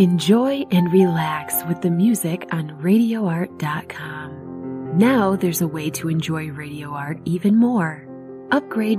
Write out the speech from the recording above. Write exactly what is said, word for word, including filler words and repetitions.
Enjoy and relax with the music on radio art dot com. Now there's a way to enjoy Radio Art even more. Upgrade